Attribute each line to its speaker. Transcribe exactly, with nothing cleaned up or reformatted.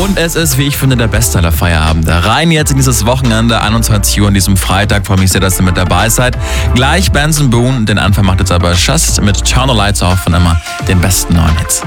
Speaker 1: Und es ist, wie ich finde, der beste aller Feierabende. Rein jetzt in dieses Wochenende, einundzwanzig Uhr an diesem Freitag. Freue mich sehr, dass ihr mit dabei seid. Gleich Benson Boone. Den Anfang macht jetzt aber Just mit Turn the Lights Off und immer den besten neuen Hits.